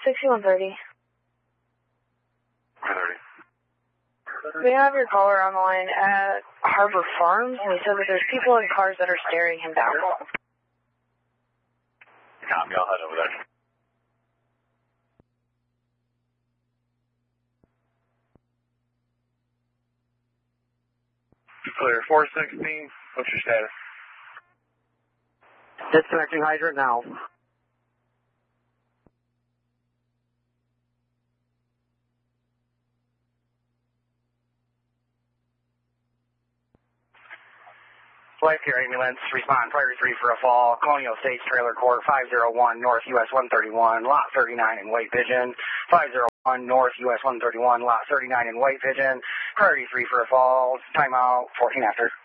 6130. 130. We have your caller on the line at Harbor Farms, and he said that there's people in cars that are staring him down. Copy, I'll head over there. Clear 416, what's your status? Disconnecting hydrant now. Life Care Ambulance, respond, priority 3 for a fall, Colonial Estates Trailer Court, 501 North US 131, lot 39 in white vision, 501 North US 131, lot 39 in white vision, priority 3 for a fall, timeout, 14 after.